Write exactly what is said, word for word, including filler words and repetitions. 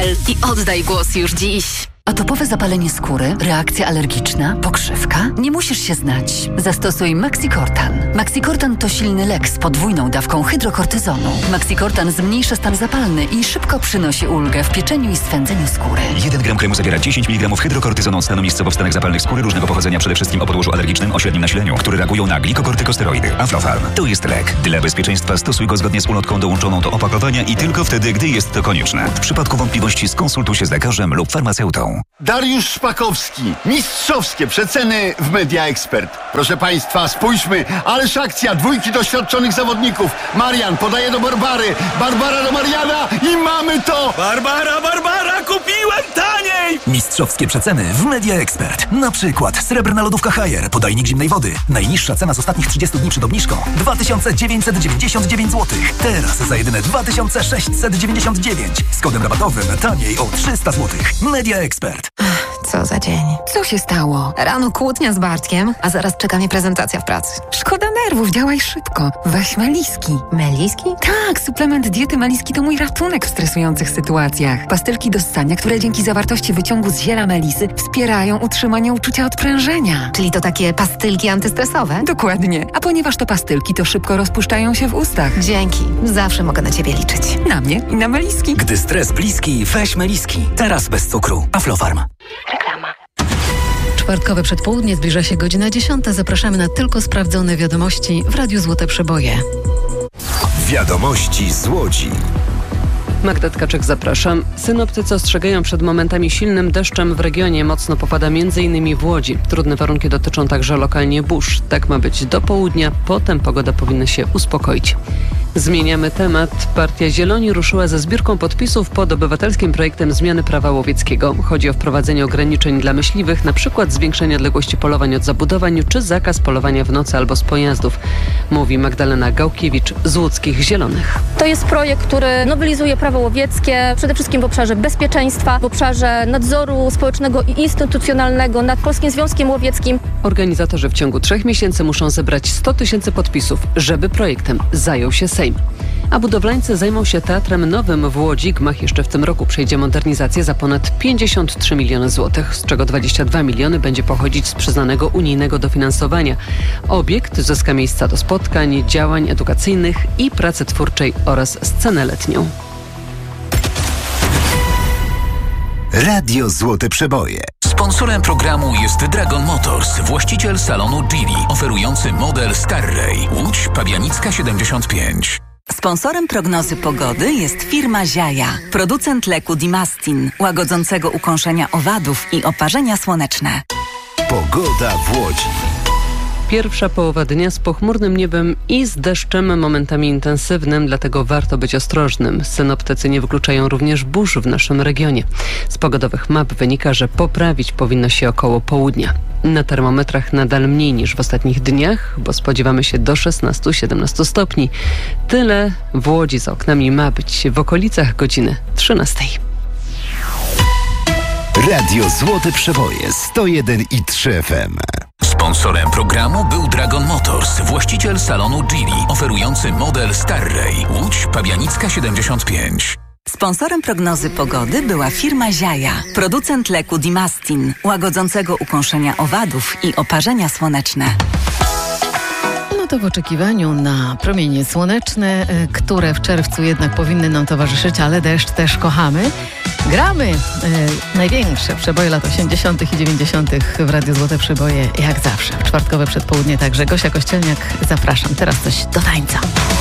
l i oddaj głos już dziś. Atopowe zapalenie skóry, reakcja alergiczna, pokrzywka? Nie musisz się znać. Zastosuj Maxicortan. Maxicortan to silny lek z podwójną dawką hydrokortyzonu. Maxicortan zmniejsza stan zapalny i szybko przynosi ulgę w pieczeniu i swędzeniu skóry. jeden gram kremu zawiera dziesięć miligramów hydrokortyzonu od stanu miejscowo w stanach zapalnych skóry różnego pochodzenia, przede wszystkim o podłożu alergicznym o średnim nasileniu, które reagują na glikokortykosteroidy. Aflofarm to jest lek. Dla bezpieczeństwa stosuj go zgodnie z ulotką dołączoną do opakowania i tylko wtedy, gdy jest to konieczne. W przypadku wątpliwości skonsultuj się z lekarzem lub farmaceutą. Dariusz Szpakowski. Mistrzowskie przeceny w Media Expert. Proszę Państwa, spójrzmy, ależ akcja, dwójki doświadczonych zawodników. Marian podaje do Barbary, Barbara do Mariana i mamy to! Barbara, Barbara, kupiłem taniej! Mistrzowskie przeceny w Media Expert. Na przykład srebrna lodówka Haier, podajnik zimnej wody. Najniższa cena z ostatnich trzydziestu dni przed obniżką dwa tysiące dziewięćset dziewięćdziesiąt dziewięć złotych. Teraz za jedyne dwa tysiące sześćset dziewięćdziesiąt dziewięć. Z kodem rabatowym taniej o trzysta złotych. Media Expert. Co za dzień. Co się stało? Rano kłótnia z Bartkiem, a zaraz czeka mnie prezentacja w pracy. Szkoda nerwów, działaj szybko. Weź Meliski. Meliski? Tak, suplement diety Meliski to mój ratunek w stresujących sytuacjach. Pastylki do ssania, które dzięki zawartości wyciągu z ziela melisy wspierają utrzymanie uczucia odprężenia. Czyli to takie pastylki antystresowe? Dokładnie. A ponieważ to pastylki, to szybko rozpuszczają się w ustach. Dzięki. Zawsze mogę na ciebie liczyć. Na mnie i na Meliski. Gdy stres bliski, weź Meliski. Teraz bez cukru. Aflofarm. Reklama. Czwartkowe przedpołudnie, zbliża się godzina dziesiąta. Zapraszamy na tylko sprawdzone wiadomości w Radiu Złote Przeboje. Wiadomości z Łodzi. Magda Tkaczyk, zapraszam. Synoptycy ostrzegają przed momentami silnym deszczem w regionie. Mocno popada między innymi w Łodzi. Trudne warunki dotyczą także lokalnie burz. Tak ma być do południa. Potem pogoda powinna się uspokoić. Zmieniamy temat. Partia Zieloni ruszyła ze zbiórką podpisów pod obywatelskim projektem zmiany prawa łowieckiego. Chodzi o wprowadzenie ograniczeń dla myśliwych, na przykład zwiększenie odległości polowań od zabudowań, czy zakaz polowania w nocy albo z pojazdów. Mówi Magdalena Gałkiewicz z Łódzkich Zielonych. To jest projekt, który nowelizuje prawo łowieckie, przede wszystkim w obszarze bezpieczeństwa, w obszarze nadzoru społecznego i instytucjonalnego nad Polskim Związkiem Łowieckim. Organizatorzy w ciągu trzech miesięcy muszą zebrać sto tysięcy podpisów, żeby projektem zajął się Sejm. A budowlańcy zajmą się Teatrem Nowym w Łodzi. Gmach jeszcze w tym roku przejdzie modernizację za ponad pięćdziesiąt trzy miliony złotych, z czego dwadzieścia dwa miliony będzie pochodzić z przyznanego unijnego dofinansowania. Obiekt zyska miejsca do spotkań, działań edukacyjnych i pracy twórczej oraz scenę letnią. Radio Złote Przeboje. Sponsorem programu jest Dragon Motors, właściciel salonu Geely, oferujący model Starray. Łódź, Pabianicka siedemdziesiąt pięć. Sponsorem prognozy pogody jest firma Ziaja, producent leku Dimastin, łagodzącego ukąszenia owadów i oparzenia słoneczne. Pogoda w Łodzi. Pierwsza połowa dnia z pochmurnym niebem i z deszczem, momentami intensywnym, dlatego warto być ostrożnym. Synoptycy nie wykluczają również burz w naszym regionie. Z pogodowych map wynika, że poprawić powinno się około południa. Na termometrach nadal mniej niż w ostatnich dniach, bo spodziewamy się do szesnastu do siedemnastu stopni. Tyle w Łodzi za oknami ma być w okolicach godziny trzynastej. Radio Złote Przeboje sto jeden i trzy F M. Sponsorem programu był Dragon Motors, właściciel salonu Geely, oferujący model Starray. Łódź, Pabianicka siedemdziesiąt pięć. Sponsorem prognozy pogody była firma Ziaja, producent leku Dimastin, łagodzącego ukąszenia owadów i oparzenia słoneczne. No to w oczekiwaniu na promienie słoneczne, które w czerwcu jednak powinny nam towarzyszyć, ale deszcz też kochamy. Gramy e, największe przeboje lat osiemdziesiątych i dziewięćdziesiątych w Radiu Złote Przeboje, jak zawsze. W czwartkowe przedpołudnie także Gosia Kościelniak. Zapraszam. Teraz coś do tańca.